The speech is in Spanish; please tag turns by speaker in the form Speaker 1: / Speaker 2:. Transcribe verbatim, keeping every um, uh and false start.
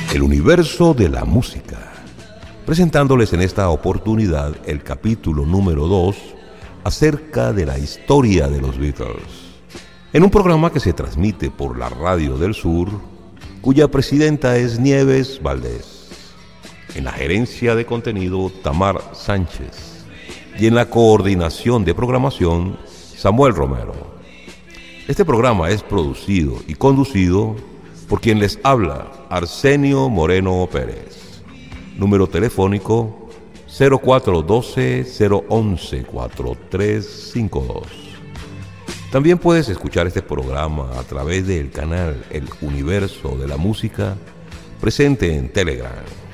Speaker 1: El universo de la música, presentándoles en esta oportunidad el capítulo número dos acerca de la historia de los Beatles, en un programa que se transmite por la Radio del Sur, cuya presidenta es Nieves Valdés, en la gerencia de contenido Tamar Sánchez y en la coordinación de programación Samuel Romero. Este programa es producido y conducido por quien les habla, Arsenio Moreno Pérez. Número telefónico cero cuatro uno dos, cero once, cuatro tres cinco dos. También puedes escuchar este programa a través del canal El Universo de la Música, presente en Telegram.